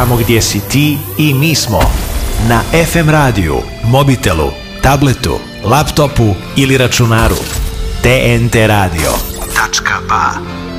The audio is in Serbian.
tamo gdje si ti i mi smo. Na FM radiju, mobitelu, tabletu, laptopu ili računaru. TNT Radio. .ba